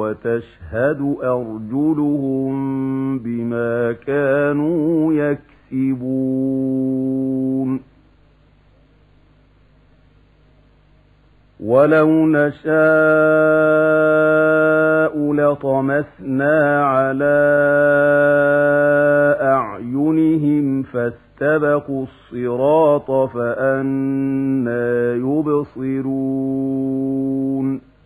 وتشهد أرجلهم بما كانوا يكسبون ولو نشاء لطمسنا على أعينهم فاستبقوا الصراط فأنى يبصرون